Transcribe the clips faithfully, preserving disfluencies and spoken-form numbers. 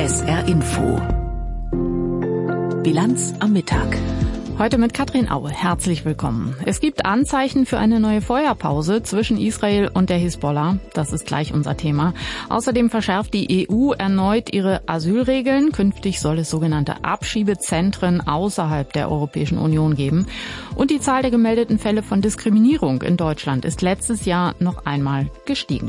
S R Info. Bilanz am Mittag. Heute mit Katrin Aue. Herzlich willkommen. Es gibt Anzeichen für eine neue Feuerpause zwischen Israel und der Hisbollah. Das ist gleich unser Thema. Außerdem verschärft die E U erneut ihre Asylregeln. Künftig soll es sogenannte Abschiebezentren außerhalb der Europäischen Union geben. Und die Zahl der gemeldeten Fälle von Diskriminierung in Deutschland ist letztes Jahr noch einmal gestiegen.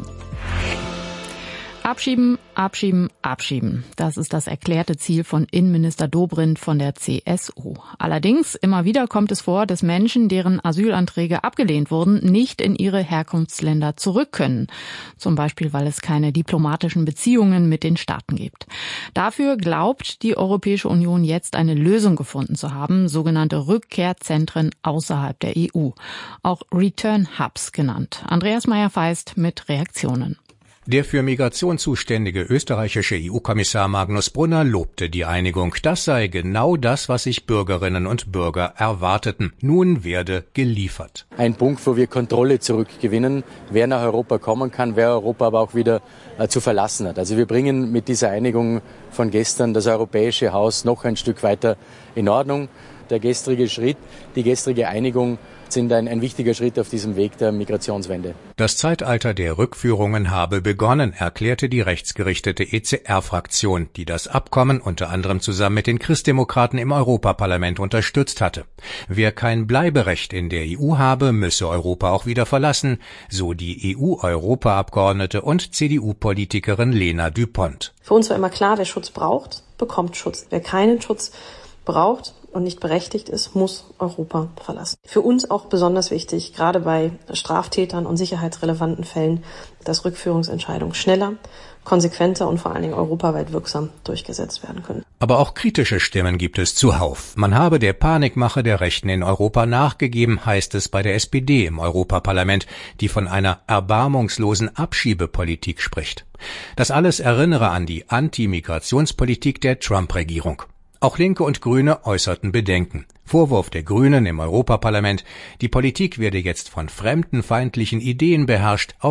Abschieben, abschieben, abschieben. Das ist das erklärte Ziel von Innenminister Dobrindt von der C S U. Allerdings, immer wieder kommt es vor, dass Menschen, deren Asylanträge abgelehnt wurden, nicht in ihre Herkunftsländer zurück können. Zum Beispiel, weil es keine diplomatischen Beziehungen mit den Staaten gibt. Dafür glaubt die Europäische Union jetzt eine Lösung gefunden zu haben, sogenannte Rückkehrzentren außerhalb der E U. Auch Return Hubs genannt. Andreas Meyer-Feist mit Reaktionen. Der für Migration zuständige österreichische E U-Kommissar Magnus Brunner lobte die Einigung. Das sei genau das, was sich Bürgerinnen und Bürger erwarteten. Nun werde geliefert. Ein Punkt, wo wir Kontrolle zurückgewinnen, wer nach Europa kommen kann, wer Europa aber auch wieder äh, zu verlassen hat. Also wir bringen mit dieser Einigung von gestern das europäische Haus noch ein Stück weiter in Ordnung. Der gestrige Schritt, die gestrige Einigung sind ein, ein wichtiger Schritt auf diesem Weg der Migrationswende. Das Zeitalter der Rückführungen habe begonnen, erklärte die rechtsgerichtete E C R-Fraktion, die das Abkommen unter anderem zusammen mit den Christdemokraten im Europaparlament unterstützt hatte. Wer kein Bleiberecht in der E U habe, müsse Europa auch wieder verlassen, so die E U-Europaabgeordnete und C D U-Politikerin Lena Düpont. Für uns war immer klar, wer Schutz braucht, bekommt Schutz. Wer keinen Schutz braucht und nicht berechtigt ist, muss Europa verlassen. Für uns auch besonders wichtig, gerade bei Straftätern und sicherheitsrelevanten Fällen, dass Rückführungsentscheidungen schneller, konsequenter und vor allen Dingen europaweit wirksam durchgesetzt werden können. Aber auch kritische Stimmen gibt es zuhauf. Man habe der Panikmache der Rechten in Europa nachgegeben, heißt es bei der S P D im Europaparlament, die von einer erbarmungslosen Abschiebepolitik spricht. Das alles erinnere an die Anti-Migrationspolitik der Trump-Regierung. Auch Linke und Grüne äußerten Bedenken. Vorwurf der Grünen im Europaparlament, die Politik werde jetzt von fremdenfeindlichen Ideen beherrscht,